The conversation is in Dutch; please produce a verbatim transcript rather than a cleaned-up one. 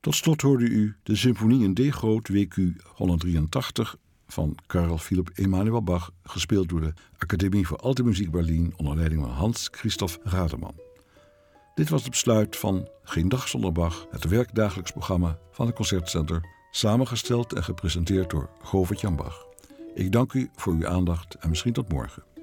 Tot slot hoorde u de symfonie in D groot W Q honderddrieëntachtig van Carl Philipp Emanuel Bach, gespeeld door de Academie voor Alte Muziek Berlin onder leiding van Hans Christoph Rademan. Dit was het besluit van Geen Dag Zonder Bach, het werkdagelijks programma van het Concertcenter, samengesteld en gepresenteerd door Govert Jan Bach. Ik dank u voor uw aandacht en misschien tot morgen.